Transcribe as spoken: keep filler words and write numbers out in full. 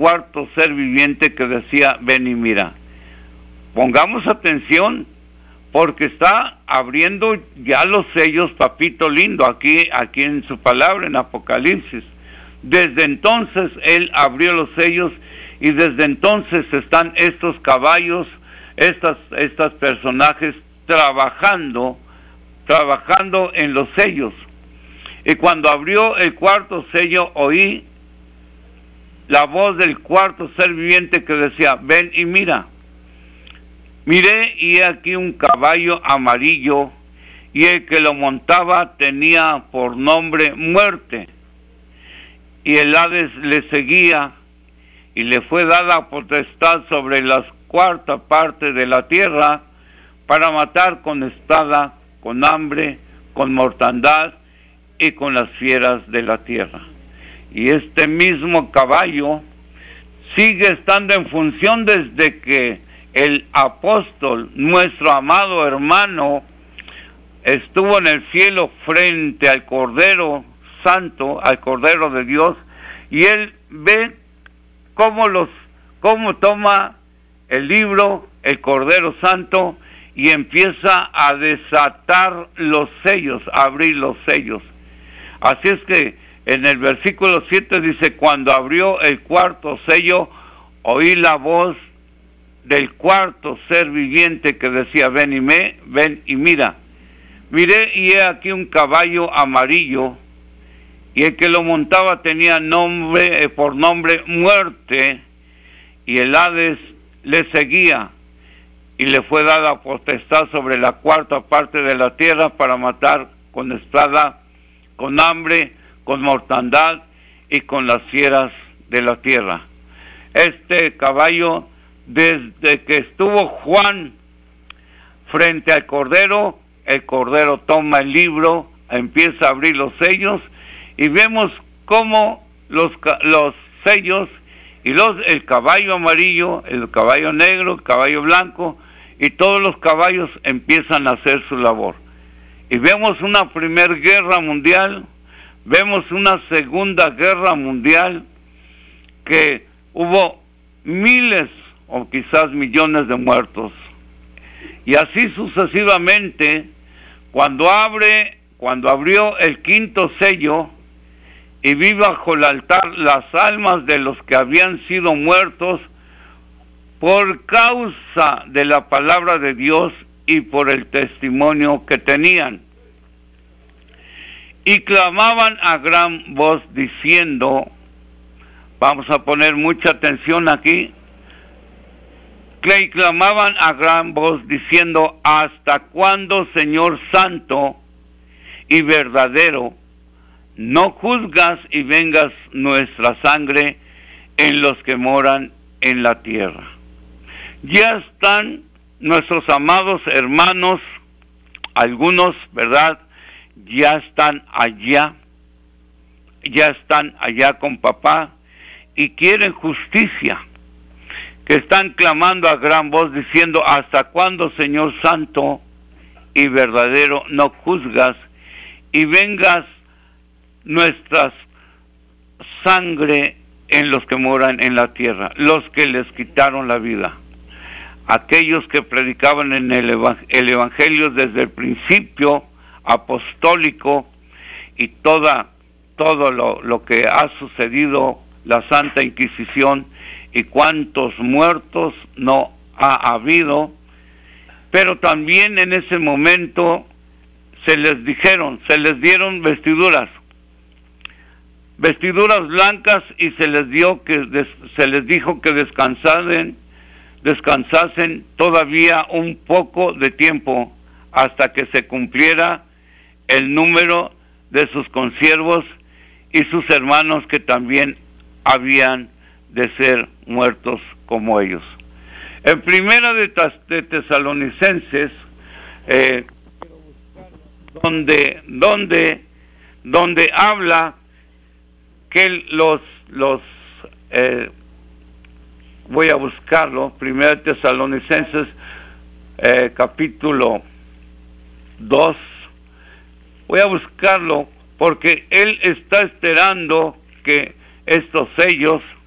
cuarto ser viviente que decía, ven y mira. Pongamos atención, porque está abriendo ya los sellos, papito lindo, aquí, aquí en su palabra, en Apocalipsis. Desde entonces Él abrió los sellos, y desde entonces están estos caballos, estas, estas personajes trabajando, trabajando en los sellos. Y cuando abrió el cuarto sello, oí la voz del cuarto ser viviente que decía, ven y mira. Miré y he aquí un caballo amarillo, y el que lo montaba tenía por nombre Muerte, y el Hades le seguía, y le fue dada potestad sobre la cuarta parte de la tierra, para matar con espada, con hambre, con mortandad, y con las fieras de la tierra. Y este mismo caballo sigue estando en función desde que el apóstol, nuestro amado hermano, estuvo en el cielo frente al Cordero Santo, al Cordero de Dios, y él ve cómo los, cómo toma el libro, el Cordero Santo, y empieza a desatar los sellos, a abrir los sellos. Así es que en el versículo siete dice, cuando abrió el cuarto sello, oí la voz del cuarto ser viviente que decía, ven y me, ven y mira. Miré y he aquí un caballo amarillo, y el que lo montaba tenía nombre, eh, por nombre Muerte, y el Hades le seguía, y le fue dada potestad sobre la cuarta parte de la tierra para matar con espada, con hambre, con mortandad y con las fieras de la tierra. Este caballo, desde que estuvo Juan frente al Cordero, el Cordero toma el libro, empieza a abrir los sellos, y vemos cómo los, los sellos y los, el caballo amarillo, el caballo negro, el caballo blanco, y todos los caballos empiezan a hacer su labor. Y vemos una primera guerra mundial, vemos una segunda guerra mundial, que hubo miles o quizás millones de muertos. Y así sucesivamente, cuando abre, cuando abrió el quinto sello, y vi bajo el altar las almas de los que habían sido muertos por causa de la palabra de Dios y por el testimonio que tenían. Y clamaban a gran voz diciendo, vamos a poner mucha atención aquí, y clamaban a gran voz diciendo, ¿hasta cuándo, Señor Santo y verdadero, no juzgas y vengas nuestra sangre en los que moran en la tierra? Ya están nuestros amados hermanos, algunos, ¿verdad?, ya están allá, ya están allá con papá y quieren justicia, que están clamando a gran voz diciendo, ¿hasta cuándo, Señor Santo y verdadero, no juzgas y vengas nuestra sangre en los que moran en la tierra, los que les quitaron la vida, aquellos que predicaban en el, evang- el Evangelio desde el principio apostólico, y toda todo lo, lo que ha sucedido, la Santa Inquisición, y cuántos muertos no ha habido. Pero también en ese momento se les dijeron, se les dieron vestiduras, vestiduras blancas, y se les dio que des, se les dijo que descansasen, descansasen todavía un poco de tiempo hasta que se cumpliera el número de sus consiervos y sus hermanos que también habían de ser muertos como ellos. En primera de, de Tesalonicenses, eh, donde, donde, donde habla que los, los eh, voy a buscarlo, primera de Tesalonicenses, eh, capítulo dos, voy a buscarlo porque él está esperando que estos sellos